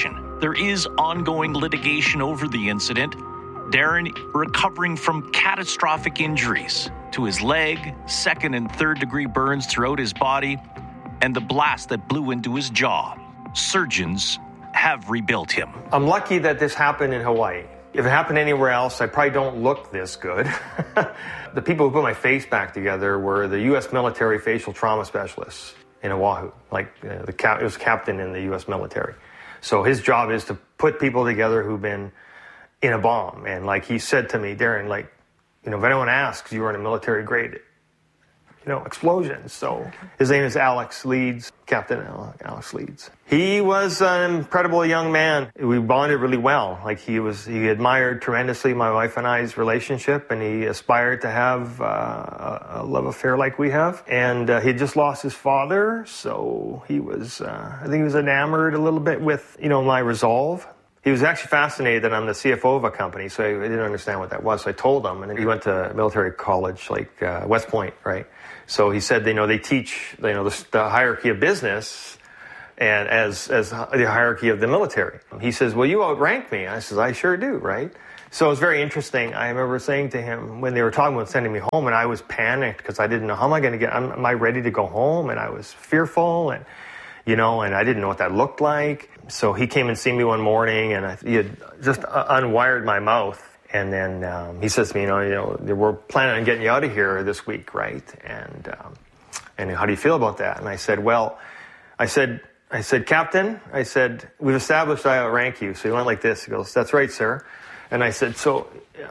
There is ongoing litigation over the incident. Darren recovering from catastrophic injuries to his leg, second and third degree burns throughout his body, and the blast that blew into his jaw. Surgeons have rebuilt him. I'm lucky that this happened in Hawaii. If it happened anywhere else, I probably don't look this good. The people who put my face back together were the U S military facial trauma specialists in Oahu. Like uh, the cap- it was captain in the U S military. So his job is to put people together who've been in a bomb. And like he said to me, Darren, like, you know, if anyone asks, you were in a military grade, you know, explosions. So his name is Alex Leeds, Captain Alex Leeds. He was an incredible young man. We bonded really well. Like he was, he admired tremendously my wife and I's relationship, and he aspired to have uh, a love affair like we have. And uh, he had just lost his father, so he was, uh, I think he was enamored a little bit with, you know, my resolve. He was actually fascinated that I'm the C F O of a company, so I didn't understand what that was. So I told him, and then he went to military college, like uh, West Point, right? So he said, you know, they teach, you know, the, the hierarchy of business, and as as the hierarchy of the military. He says, well, you outrank me. I says, I sure do, right? So it was very interesting. I remember saying to him when they were talking about sending me home, and I was panicked because I didn't know how am I going to get. Am, am I ready to go home? And I was fearful, and you know, and I didn't know what that looked like. So he came and see me one morning, and I, he had just unwired my mouth. And then um, he says to me, you know, you know, we're planning on getting you out of here this week, right? And um, and how do you feel about that? And I said, well, I said, I said, Captain, I said, we've established I outrank you. So he went like this. He goes, that's right, sir. And I said, so,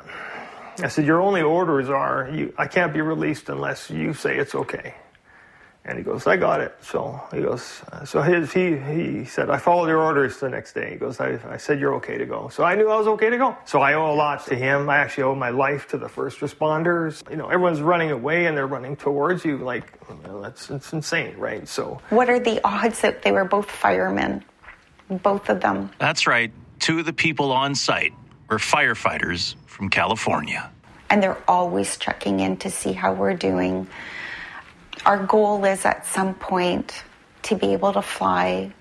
I said, your only orders are, you, I can't be released unless you say it's okay. And he goes, I got it. So he goes, so his, he, he said, I followed your orders the next day. He goes, I, I said, you're okay to go. So I knew I was okay to go. So I owe a lot to him. I actually owe my life to the first responders. You know, everyone's running away and they're running towards you. Like, you know, that's, it's insane, right? So what are the odds that they were both firemen, both of them? That's right. Two of the people on site were firefighters from California. And they're always checking in to see how we're doing. Our goal is at some point to be able to fly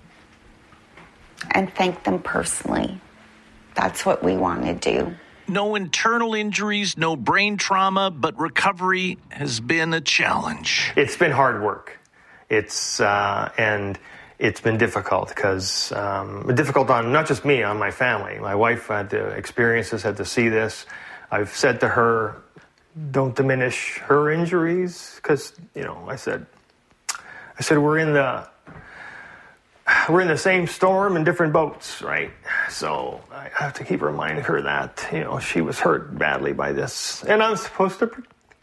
and thank them personally. That's what we want to do. No internal injuries, no brain trauma, but recovery has been a challenge. It's been hard work. It's, uh, and it's been difficult because, um, difficult on not just me, on my family. My wife had to experience this, had to see this. I've said to her, don't diminish her injuries, because, you know, I said, I said, we're in the, we're in the same storm in different boats, right? So I have to keep reminding her that, you know, she was hurt badly by this. And I'm supposed to,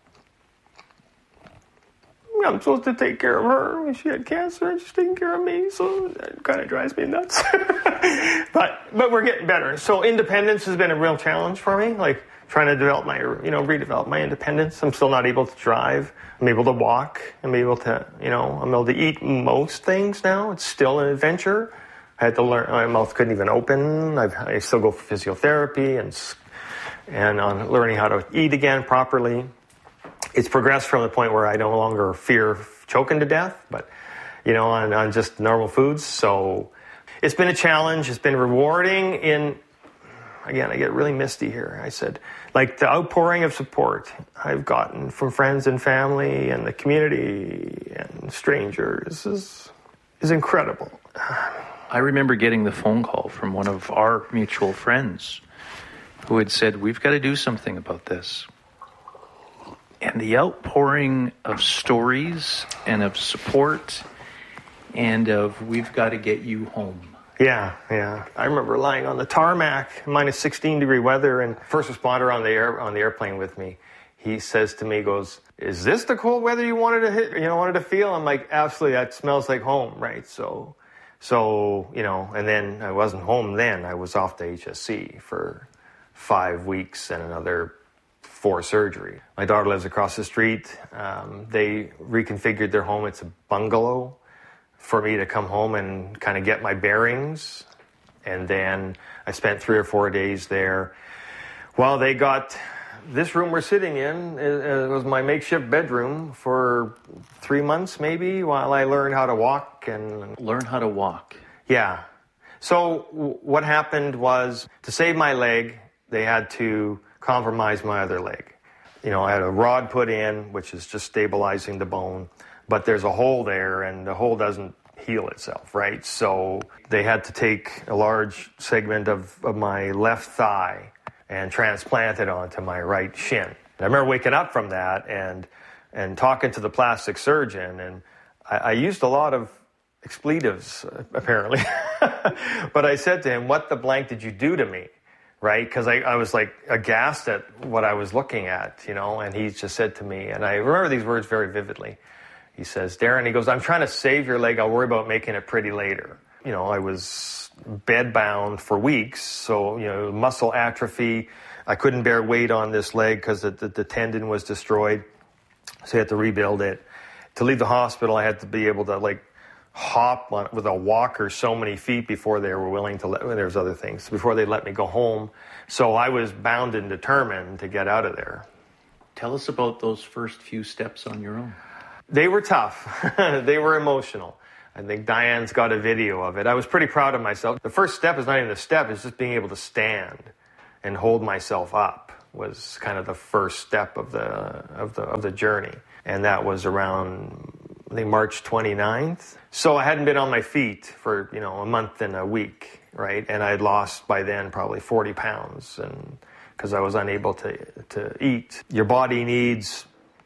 I'm supposed to take care of her. She had cancer and she's taking care of me. So that kind of drives me nuts. but, but we're getting better. So independence has been a real challenge for me. Like, trying to develop my, you know, redevelop my independence. I'm still not able to drive. I'm able to walk. I'm able to, you know, I'm able to eat most things now. It's still an adventure. I had to learn, my mouth couldn't even open. I've, I still go for physiotherapy and, and on learning how to eat again properly. It's progressed from the point where I no longer fear choking to death, but, you know, on, on just normal foods. So it's been a challenge. It's been rewarding in, again, I get really misty here. I said, like the outpouring of support I've gotten from friends and family and the community and strangers is is incredible. I remember getting the phone call from one of our mutual friends who had said, we've got to do something about this. And the outpouring of stories and of support and of, we've got to get you home. Yeah, yeah. I remember lying on the tarmac, minus sixteen degree weather, and first responder on the air on the airplane with me. He says to me, goes, "Is this the cold weather you wanted to hit? You know, wanted to feel?" I'm like, "Absolutely. That smells like home, right?" So, so you know. And then I wasn't home. Then I was off to H S C for five weeks and another four surgery. My daughter lives across the street. Um, they reconfigured their home. It's a bungalow for me to come home and kind of get my bearings. And then I spent three or four days there. Well, they got this room we're sitting in. It was my makeshift bedroom for three months maybe while I learned how to walk and learn how to walk. Yeah. So w- what happened was, to save my leg, they had to compromise my other leg. You know, I had a rod put in, which is just stabilizing the bone, but there's a hole there, and the hole doesn't heal itself, right? So they had to take a large segment of, of my left thigh and transplant it onto my right shin. And I remember waking up from that and and talking to the plastic surgeon, and I, I used a lot of expletives, apparently. But I said to him, what the blank did you do to me? Right? Because I, I was like aghast at what I was looking at, you know, and he just said to me, and I remember these words very vividly. He says, Darren, he goes, I'm trying to save your leg. I'll worry about making it pretty later. You know, I was bedbound for weeks, so, you know, muscle atrophy. I couldn't bear weight on this leg because the, the, the tendon was destroyed, so I had to rebuild it. To leave the hospital, I had to be able to, like, hop on, with a walker so many feet before they were willing to let, well, there's other things, before they let me go home. So I was bound and determined to get out of there. Tell us about those first few steps on your own. They were tough. They were emotional. I think Diane's got a video of it. I was pretty proud of myself. The first step is not even a step, it's just being able to stand and hold myself up was kind of the first step of the of the of the journey. And that was around, I think, March twenty-ninth. So I hadn't been on my feet for, you know, a month and a week, right? And I had lost by then probably forty pounds, and because I was unable to to eat. Your body needs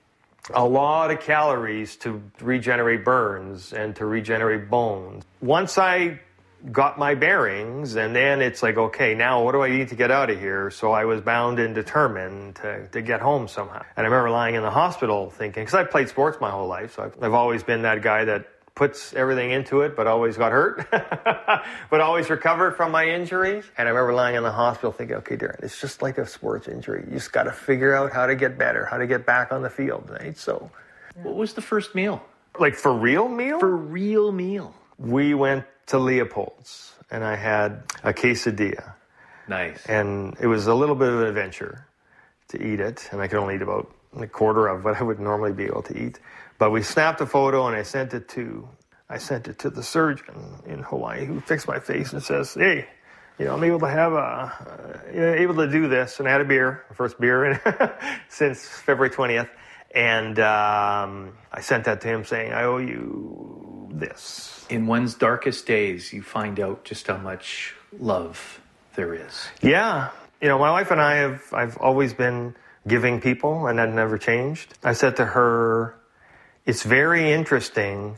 a lot of calories to regenerate burns and to regenerate bones. Once I got my bearings, and then it's like, okay, now what do I need to get out of here? So I was bound and determined to, to get home somehow. And I remember lying in the hospital thinking, because I've played sports my whole life, so I've, I've always been that guy that puts everything into it, but always got hurt, but always recovered from my injuries. And I remember lying in the hospital thinking, okay, Darren, it's just like a sports injury. You just got to figure out how to get better, how to get back on the field, right? So, what was the first meal? Like for real meal? For real meal. We went to Leopold's, and I had a quesadilla. Nice. And it was a little bit of an adventure to eat it, and I could only eat about a quarter of what I would normally be able to eat. But we snapped a photo, and I sent it to I sent it to the surgeon in Hawaii who fixed my face and says, hey, you know, I'm able to have a, uh, able to do this. And I had a beer, first beer in, since February twentieth. And um, I sent that to him saying, I owe you this. In one's darkest days, you find out just how much love there is. Yeah. You know, my wife and I have, I've always been giving people, and that never changed. I said to her, it's very interesting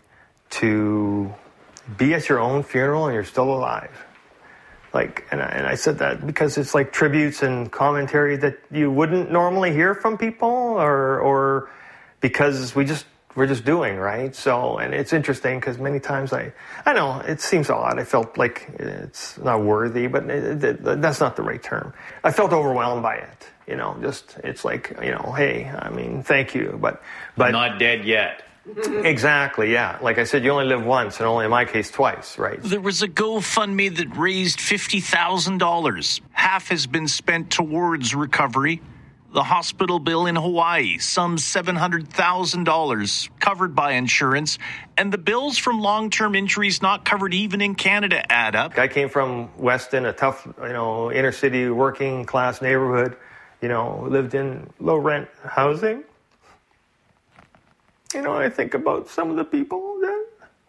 to be at your own funeral and you're still alive. Like, and I, and I said that because it's like tributes and commentary that you wouldn't normally hear from people, or, or because we just, we're just doing, right? So, and it's interesting because many times I, I know it seems odd. I felt like it's not worthy, but it, it, that's not the right term. I felt overwhelmed by it, you know, just, it's like, you know, hey, I mean, thank you, but, but not dead yet. Exactly, yeah. Like I said, you only live once, and only in my case twice, right? There was a GoFundMe that raised fifty thousand dollars. Half has been spent towards recovery. The hospital bill in Hawaii, some seven hundred thousand dollars covered by insurance. And the bills from long-term injuries not covered even in Canada add up. I came from Weston, a tough, you know, inner-city working-class neighborhood. You know, lived in low-rent housing. You know, I think about some of the people that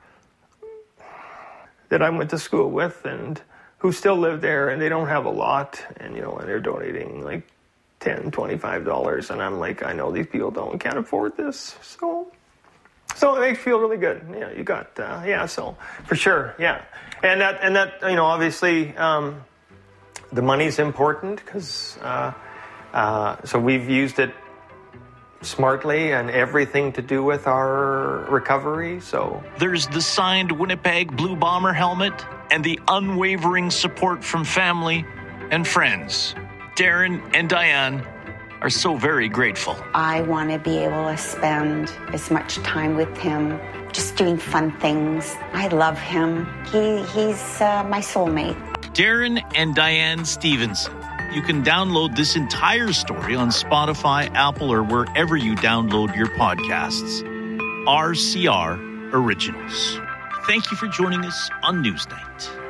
that I went to school with and who still live there, and they don't have a lot, and, you know, and they're donating like ten dollars, twenty-five dollars, and I'm like, I know these people don't, can't afford this, so so it makes you feel really good. Yeah, you got, uh, yeah, so for sure, yeah. And that, and that, you know, obviously um, the money's important because, uh, uh, so we've used it smartly and everything to do with our recovery. So there's the signed Winnipeg Blue Bomber helmet and the unwavering support from family and friends. Darren and Diane are so very grateful. I want to be able to spend as much time with him, just doing fun things. I love him. He he's uh, my soulmate. Darren and Diane Stevenson. You can download this entire story on Spotify, Apple, or wherever you download your podcasts. R C R Originals. Thank you for joining us on Newsnight.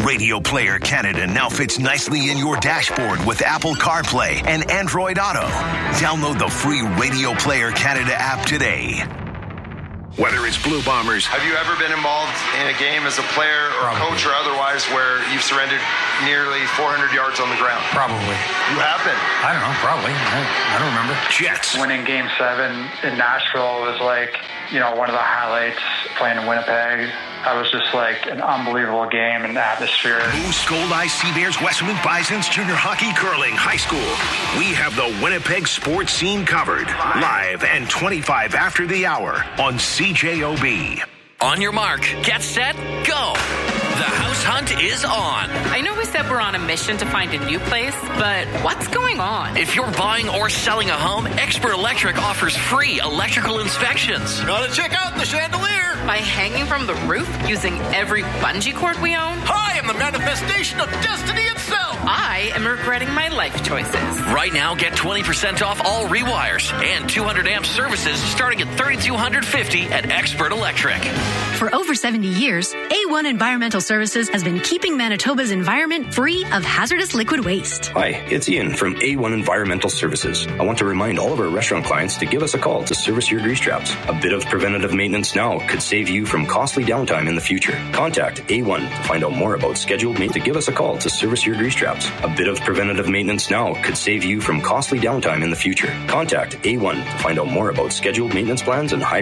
Radio Player Canada now fits nicely in your dashboard with Apple CarPlay and Android Auto. Download the free Radio Player Canada app today. Whether it's Blue Bombers. Have you ever been involved in a game as a player or Probably. coach or otherwise where you've surrendered nearly four hundred yards on the ground? Probably. You have been? I don't know, probably. I, I don't remember. Jets. Winning game seven in Nashville was like, you know, one of the highlights playing in Winnipeg. That was just like an unbelievable game and atmosphere. Moose, Gold-Eye, Seabears, Western Bisons, junior hockey, curling, high school. We have the Winnipeg sports scene covered. Live and twenty-five after the hour on C J O B. On your mark, get set, go. The house hunt is on. I know we said we're on a mission to find a new place, but what's going on? If you're buying or selling a home, Expert Electric offers free electrical inspections. Gotta check out the chandelier. By hanging from the roof using every bungee cord we own? I am the manifestation of destiny itself. I am regretting my life choices. Right now, get twenty percent off all rewires and two hundred amp services starting at three thousand two hundred fifty dollars at Expert Electric. For over seventy years, A one Environmental Services has been keeping Manitoba's environment free of hazardous liquid waste. Hi, it's Ian from A one Environmental Services. I want to remind all of our restaurant clients to give us a call to service your grease traps. A bit of preventative maintenance now could save you from costly downtime in the future. Contact A one to find out more about scheduled maintenance. To give us a call to service your grease traps. A bit of preventative maintenance now could save you from costly downtime in the future. Contact A one to find out more about scheduled maintenance plans and high